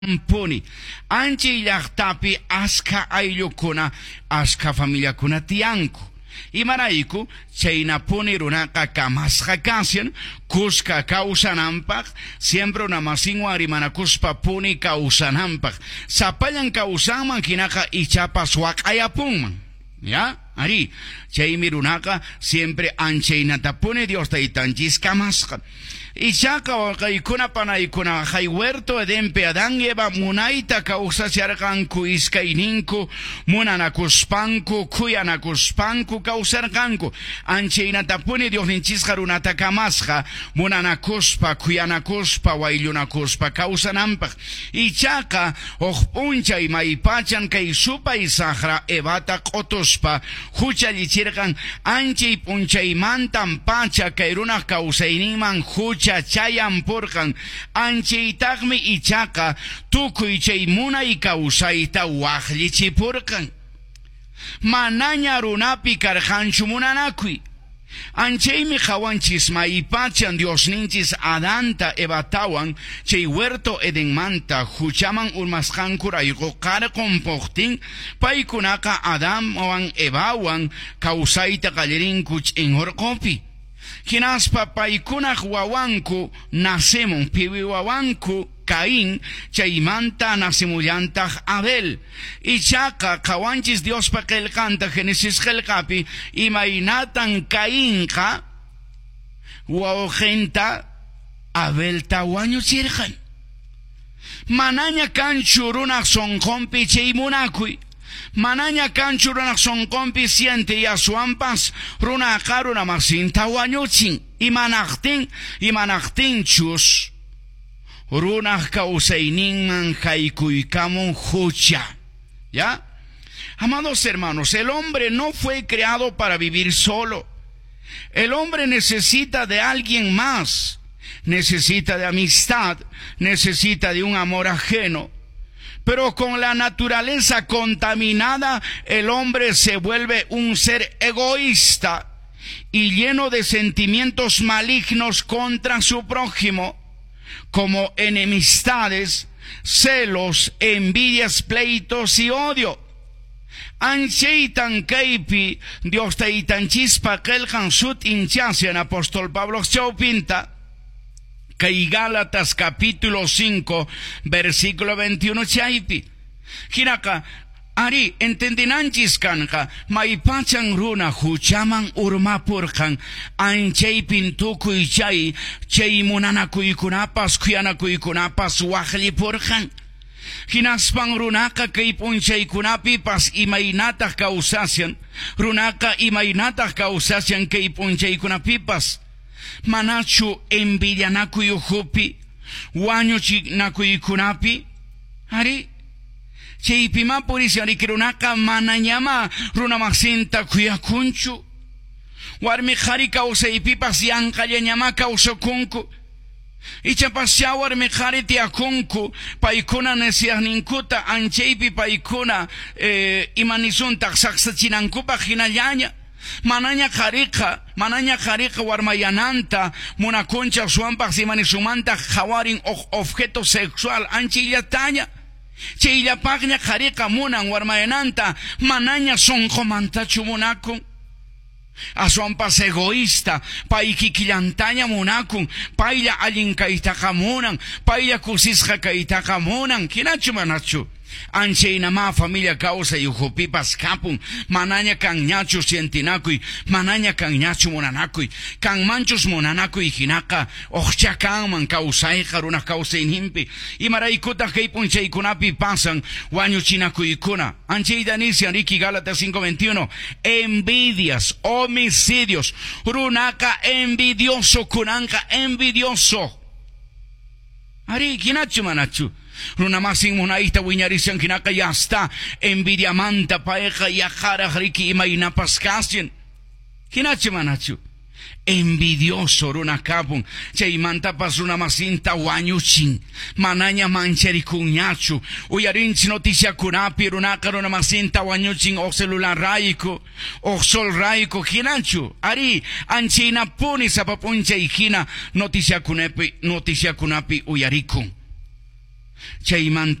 Puni anchi llaqtapi aska ayllukuna aska familiakuna tiyanku imarayku chaynapuni runaqa kamasqa kasyan kuska kawsananpaq siempre unamasinwan rimanakuspa puni kawsananpaq sapallan kawsanman hinaqa ichapas waq'ayapunman ya ari chaymi runaqa siempre anchaynatapuni Dios taytanchis kamasqa Ichaqa waqaykuna panaykuna hay huerto Edenpi Adán y Eva munayta kawsasharqanku iskayninku munanakuspanku kuyanakuspanku kawsarqanku anchaynatapuni Diosninchikqa runata kamasqa munanakuspa kuyanakuspa wayllunakuspa kawsananpaq ichaqa huk p'unchay maypachan kay supay saqra Evata q'utuspa huchallichirqan anchay p'unchaymantan pacha kay runaq kawsayninman chayan purqan anchaytaqmi ichaqa tukuy chay munay kawsayta waqllichipurqan manaña runapi karqanchu munanakuy anchaymi qawanchis maypachan Diosninchis Adanta Evatawan chay huerto Edenmanta huchaman urmasqankurayku qarqunpuqtin paykunaqa Adamwan Evawan kawsayta qallirinku ch'inhurqupi Hinaspa paykunaq wawanku nasimon piwi wawanku Caín chaymanta nasimullantaq Abel ichaqa qawanchis Diospa qillqanta Génesis qillqapi imaynatan Caínqa wawqinta Abelta wañuchirqan manaña kanchu runaq sonqonpi chay munakuy manaña kanchu runaq sonqonpi siente yaswanpas runaqa runamasinta wañuchin imanaqtinchus runaq kawsayninman haykuykamun hucha ¿ya? Amados hermanos, el hombre no fue creado para vivir solo. El hombre necesita de alguien más, necesita de amistad, necesita de un amor ajeno. Pero con la naturaleza contaminada, el hombre se vuelve un ser egoísta y lleno de sentimientos malignos contra su prójimo, como enemistades, celos, envidias, pleitos y odio. Anchaytan kaypi Dios taytanchispa qillqan sut hinchasyan apóstol Pablo chaupinta kay Gálatas capítulo 5 versículo 21 chaypi hinaqa ari entendinanchis kanqa maypachan runa huchaman urmapurqan anchaypin tukuy chay munanakuykunapas kuyanakuykunapas waqllipurqan hinaspan runaqa kay p'unchaykunapipas imaynataq kawsasyan runaqa imaynataq kawsasyan kay p'unchaykunapipas manachu envidianakuyuqpi wañuchinakuykunapi ari chaypima purisyan runaqa manañama runamasinta kuyakunchu warmi qhari kawsaypipas yanqallañama kawsakunku ichapas warmi qhari tiyakunku paykuna nisiaqninkuta anchaypi paykuna imanisunta saqsachinankupaq hinallaña manaña qhariqa warmayananta munakuncha suwanpaq imanisumanta qawarin objeto sexual anchayllataña chayllapaqña qhariqa munan warmayananta manaña sonqomantachu munakun aswanpas egoísta pay kikillantaña munakun paylla allin kaytaqa munan paylla kusisqa kaytaqa munan hinachu manachu anchaynama familia kawsayuqpipas kapun manaña kanñachu sientinakuy manaña kanñachu munanakuy kanmanchus munanakuy hinaqa uqcha kanman kawsayqa runaq kawsayninpi imaraykutaq kay p'unchaykunapi pasan wañuchinakuykuna anchayta nisyan riki Gálatas 5:21 envidias, homicidios runaqa envidioso kunanqa envidioso ari hinachu manachu runamasin munayta wiñarisyan hinaqa yasta envidiamanta payqa yaqaraq riki imaynapas kasyan hinachu manachu envidioso runa kapun chaymantapas runamasinta wañuchin manaña mancharikuñachu uyarinchik noticiakunapi runaqa runamasinta wañuchin o celular rayku o sol rayku hinachu ari anchaynapuni sapapunchay hina noticiakunapi uyarikun Chayman